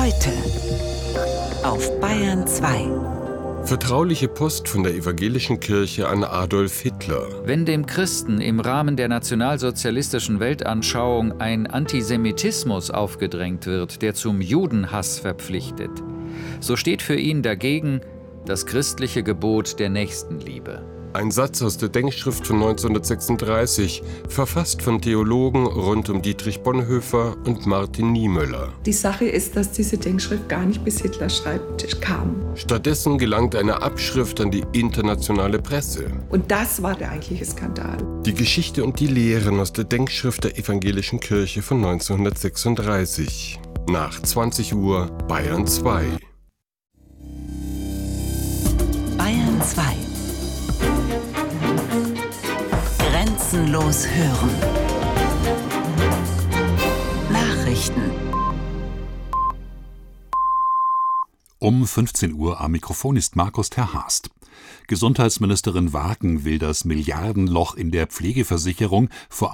Heute auf Bayern 2. Vertrauliche Post von der evangelischen Kirche an Adolf Hitler. Wenn dem Christen im Rahmen der nationalsozialistischen Weltanschauung ein Antisemitismus aufgedrängt wird, der zum Judenhass verpflichtet, so steht für ihn dagegen das christliche Gebot der Nächstenliebe. Ein Satz aus der Denkschrift von 1936, verfasst von Theologen rund um Dietrich Bonhoeffer und Martin Niemöller. Die Sache ist, dass diese Denkschrift gar nicht bis Hitlers Schreibtisch kam. Stattdessen gelangt eine Abschrift an die internationale Presse. Und das war der eigentliche Skandal. Die Geschichte und die Lehren aus der Denkschrift der evangelischen Kirche von 1936. Nach 20 Uhr Bayern 2. Bayern 2. Grenzenlos hören. Nachrichten. Um 15 Uhr am Mikrofon ist Markus Terhast. Gesundheitsministerin Wagen will das Milliardenloch in der Pflegeversicherung vor